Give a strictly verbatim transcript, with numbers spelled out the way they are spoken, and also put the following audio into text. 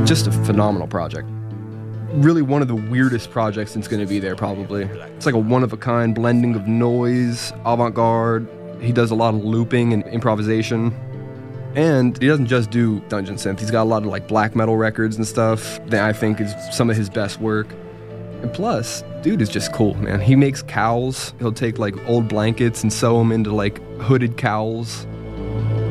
Just a phenomenal project. Really one of the weirdest projects that's going to be there, probably. It's like a one-of-a-kind blending of noise, avant-garde. He does a lot of looping and improvisation. And he doesn't just do dungeon synth. He's got a lot of like black metal records and stuff that I think is some of his best work. And plus, dude is just cool, man. He makes cowls. He'll take like old blankets and sew them into like hooded cowls.